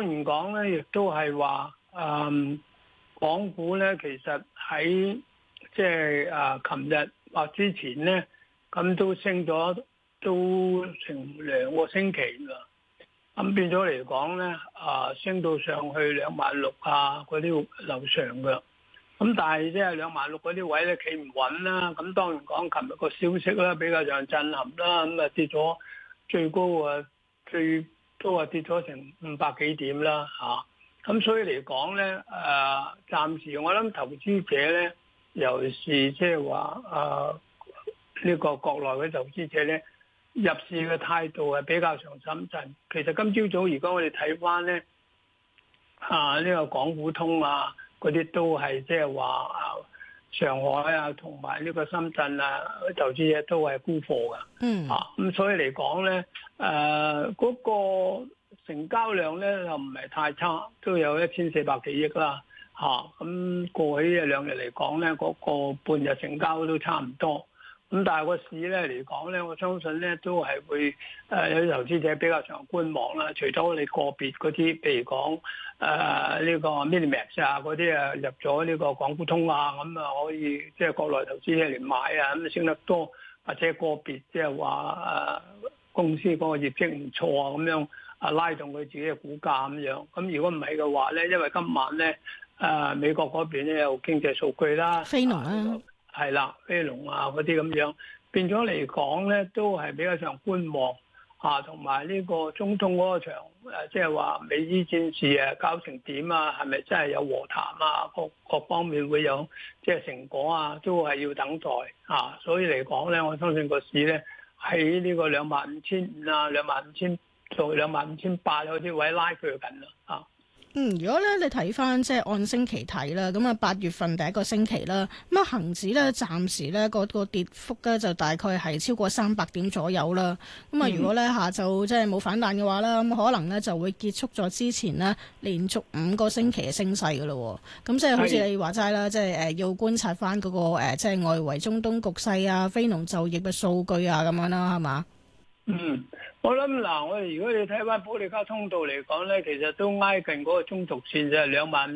然講咧，亦都係話港股咧，其實喺即係琴日或之前咧，咁都升咗都成2個星期啦。咁變咗嚟講咧，升到上去26,000嗰啲樓上嘅。咁但係即係26,000嗰啲位咧企唔穩啦。咁當然講琴日個消息咧比較上震撼啦。咁跌咗最高最都跌咗成500幾點啦嚇。咁所以嚟講咧，暫時我諗投資者咧，尤其是即係話呢個國內嘅投資者咧，入市嘅態度係比較上審慎。其實今朝早如果我哋睇翻咧，呢個港股通嗰啲都係即係話上海同埋呢個深圳投資者都係沽貨噶。咁所以嚟講咧，嗰個成交量咧又唔係太差，都有1400幾億啦。咁過去呢2日嚟講咧，嗰個半日成交都差唔多。咁但係個市咧嚟講咧，我相信咧都係會有啲投資者比較上觀望啦。除咗你個別嗰啲，譬如講呢個 Minimax 嗰啲入咗呢個港股通咁可以即係國內投資者嚟買咁升得多，或者個別即係話公司嗰個業績唔錯咁樣拉動佢自己嘅股價咁樣。咁如果唔係嘅話咧，因為今晚咧美國嗰邊咧有經濟數據啦， 非農係啦，飛龍嗰啲咁樣，變咗嚟講咧，都係比較上觀望同埋呢個中東嗰個場即係話美伊戰事搞成點係咪真係有和談各方面會有即係成果都係要等待所以嚟講咧，我相信個市咧喺呢個25,500、25,000到25,800嗰啲位拉鋸緊啦如果咧你睇翻即係按星期睇啦，咁8月份第一個星期啦，咁恒指咧暫時咧個跌幅咧就大概係超過300點左右啦。咁如果咧下晝即係冇反彈嘅話啦，咁可能咧就會結束咗之前呢連續5個星期嘅升勢噶咯。咁即係好似你話齋啦，即係要觀察翻嗰個即係外圍中東局勢非農就業嘅數據咁樣啦，係嘛？ 我諗我哋如果你睇翻保利加通道嚟講咧，其實都挨近嗰個中軸線就係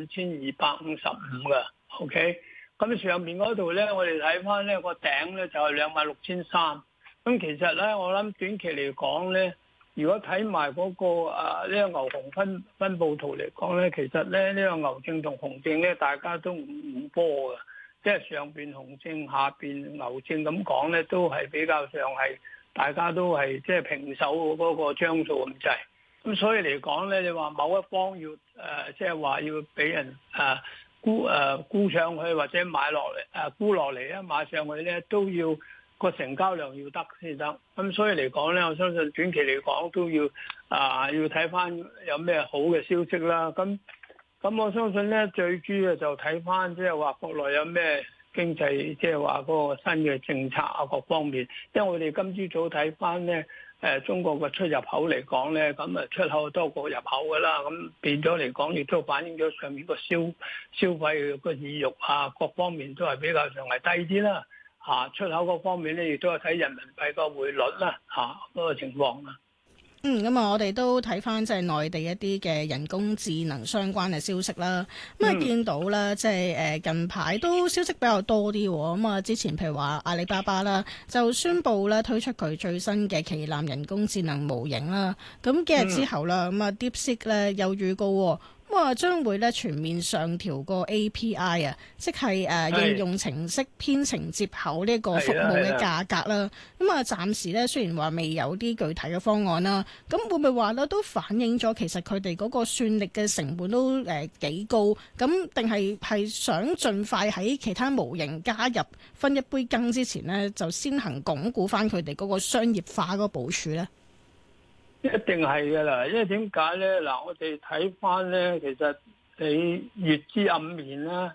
25,255噶。OK， 咁上面嗰度咧，我哋睇翻咧個頂咧就係26,300。咁其實咧，我諗短期嚟講咧，如果睇埋嗰個呢個牛熊分佈圖嚟講咧，其實咧呢個牛證同熊證咧，大家都唔波噶，即係上邊熊證下邊牛證咁講咧，都係比較上係。大家都係即係平手嗰個張數咁滯，咁所以嚟講咧，你話某一方要即係話要俾人沽上去或者買落嚟沽落嚟買上去咧，都要個成交量要得先得。咁所以嚟講咧，我相信短期嚟講都要要睇翻有咩好嘅消息啦。咁我相信咧，最主要就睇翻即係話國內有咩經濟即係話嗰個新嘅政策各方面，因為我哋今朝早睇翻咧，中國嘅出入口嚟講咧，咁出口多過入口噶啦，咁變咗嚟講亦都反映咗上面個消費個意欲各方面都係比較上係低啲啦，出口嗰方面咧亦都係睇人民幣個匯率啦，嗰個情況啦。 咁我哋都睇翻即係內地一啲嘅人工智能相關嘅消息啦。咁見到咧，即係近排都消息比較多啲。咁之前譬如話阿里巴巴啦，就宣布咧推出佢最新嘅旗艦人工智能模型啦。咁幾日之後啦，咁DeepSeek 咧又預告。咁將會咧全面上調個 API 即係應用程式編程接口呢個服務嘅價格啦。咁暫時咧雖然話未有啲具體嘅方案啦，咁會唔會話咧都反映咗其實佢哋嗰個算力嘅成本都幾高？咁定係想盡快喺其他模型加入分一杯羹之前呢，就先行鞏固翻佢哋嗰個商業化嗰個部署咧？ 一定係噶啦，因為點解咧？我哋睇翻咧，其實你月之暗面啦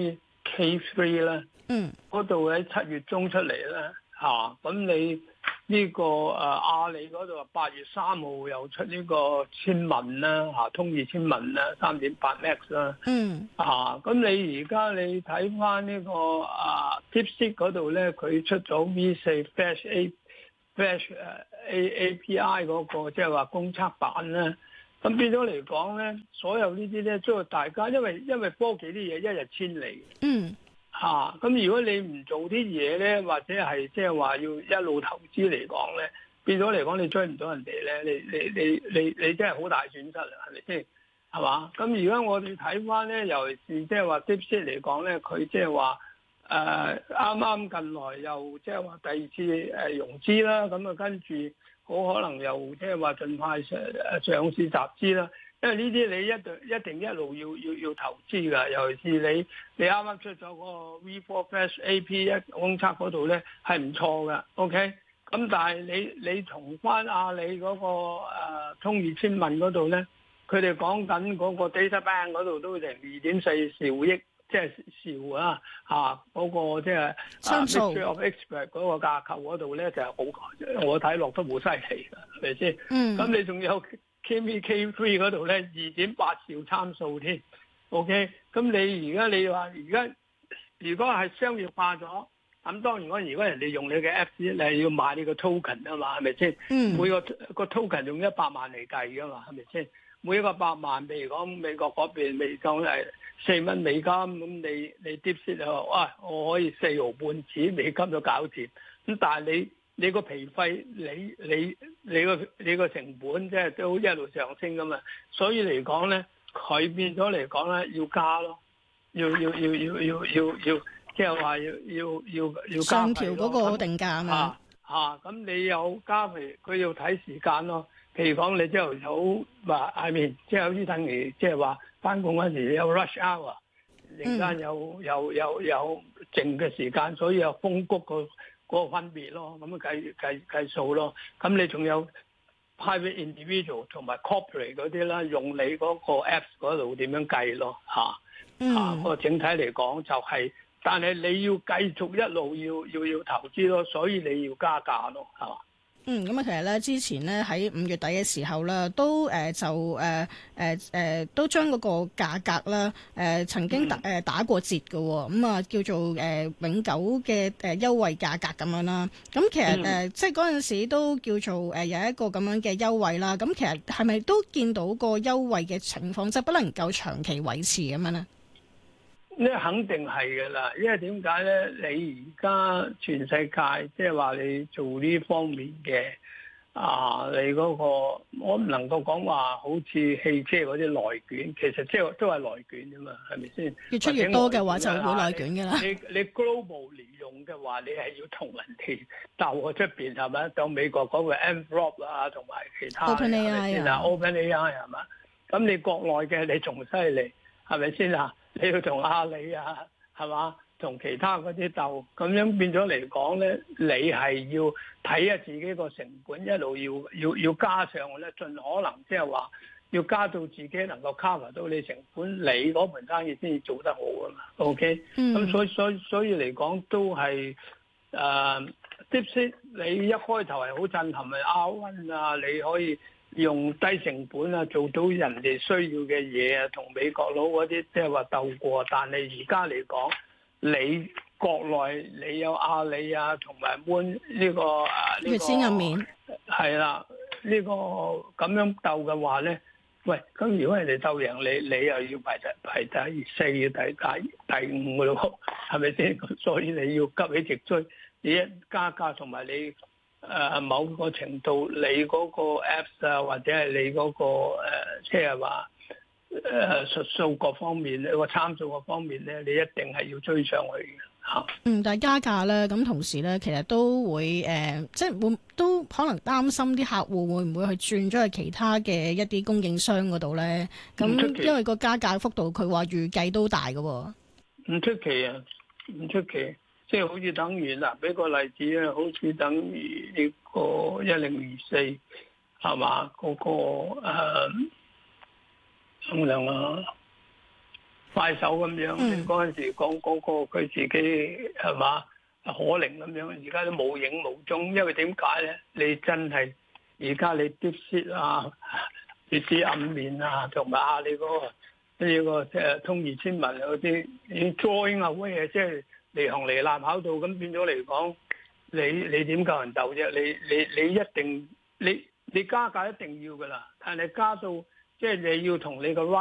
，K3 啦，嗰度喺7月中出嚟啦，咁你呢個阿里嗰度8月3號又出呢個千問啦，通義千問啦，3.8 Max 啦，咁你而家你睇翻呢個DeepSeek 嗰度咧，佢出咗 V4 Flash API 嗰個即係話公測版咧， 咁變咗嚟講咧，所有呢啲咧，即係大家因為科技啲嘢一日千里。 嗯。 咁如果你唔做啲嘢咧，或者係即係話要一路投資嚟講咧，變咗嚟講你追唔到人哋咧，你真係好大損失啊，係咪先？係嘛？咁而家我哋睇翻咧，尤其是即係話 DeepSeek 嚟講咧，佢即係話啱啱近來又即係話第二次融資啦，咁啊跟住好可能又即係話盡快上市集資啦。因為呢啲你一定一路要投資㗎，尤其是你啱啱出咗嗰個 V4 Flash AP1 公測嗰度咧係唔錯㗎，OK。咁但係你從翻阿里嗰個通義千問嗰度咧，佢哋講緊嗰個 data bank 嗰度都成2.4兆億，即係兆嗰個即係 mixture of expert 嗰個架構嗰度咧就係好，我睇落都好犀利㗎，係咪先？咁你仲有KMK3 嗰度咧2.8兆參數添 ，OK？ 咁你話如果係商業化咗，咁當然如果人哋用你嘅 Apps， 你係要買你個 token 啊嘛，係咪先？每個 token 用100萬嚟計噶嘛，係咪先？每一個100萬，譬如講美國嗰邊未講係4蚊美金，咁你 DeepSeek 就話我可以4毫半紙美金就搞掂，咁但係你個皮費，你個成本即係都一路上升噶嘛，所以嚟講咧，佢變咗嚟講咧要加咯，要即係話要加上調嗰個定價啊嘛。 咁你有加佢要睇時間咯。譬如講你朝頭早話即係好似等於即係話翻工嗰時有 rush hour， 陣間有靜嘅時間，所以有風谷嗰個分別咯，咁計數咯。咁你仲有 private individual 同埋 corporate 嗰啲啦，用你嗰個 apps 嗰度點樣計咯？個整體嚟講就係，但係你要繼續一路要投資咯，所以你要加價咯，係嘛？ 咁啊，其實咧之前咧喺5月底嘅時候咧，都都將嗰個價格啦，曾經打過折嘅，咁啊叫做永久嘅優惠價格咁樣啦。咁其實即係嗰陣時都叫做有一個咁樣嘅優惠啦。咁其實係咪都見到個優惠嘅情況，即係不能夠長期維持咁樣咧？ 呢肯定係㗎啦，因為點解咧？你而家全世界即係話你做呢方面嘅你嗰個我唔能夠講話好似汽車嗰啲內卷，其實即係都係內卷啫嘛，係咪先？ 越出越多嘅話就會內卷㗎啦。 你 global 嚟用嘅話，你係要同人哋鬥喺出邊係咪？當美國嗰個 Anthropic 同埋其他 OpenAI OpenAI 係嘛？咁你國內嘅你仲犀利係咪先啊？你要同阿里係嘛，同其他嗰啲鬥，咁樣變咗嚟講咧，你係要睇下自己個成本一路要加上咧，盡可能即係話要加到自己能夠 cover 到你成本，你嗰盤生意先至做得好啊嘛。OK，咁所以嚟講都係DeepSeek 你一開頭係好震撼嘅 R1 啊，你可以用低成本啊，做到人哋需要嘅嘢啊，同美國佬嗰啲即係話鬥過。但係而家嚟講，你國內你有阿里啊，同埋 Moon 呢個月線入面係啦，呢個咁樣鬥嘅話咧，喂，咁如果人哋鬥贏你，你又要排第4、第5嘅咯，係咪先？所以你要急起直追，你一加價同埋你。某個程度，你嗰個 Apps 啊，或者係你嗰個即係話術數各方面，你個參數各方面咧，你一定係要追上去嘅嚇。 但係加價咧，咁同時咧，其實都會即係會都可能擔心啲客戶會唔會去轉咗去其他嘅一啲供應商嗰度咧？咁因為個加價幅度，佢話預計都大嘅喎。唔出奇啊，唔出奇。即係好似等於嗱，俾個例子啊，好似等於呢個1024係嘛？嗰個衡量快手咁樣，你嗰陣時講嗰個佢自己係嘛可靈咁樣，而家都冇影冇蹤，因為點解咧？你真係而家你 DeepSeek 你知暗面啊，同埋阿里嗰個呢個即係通義千問嗰啲，你 join away 即係。離行離立跑道咁變咗嚟講，你點夠人鬥啫？你一定你加價一定要噶啦，但係加到即即係你要同你個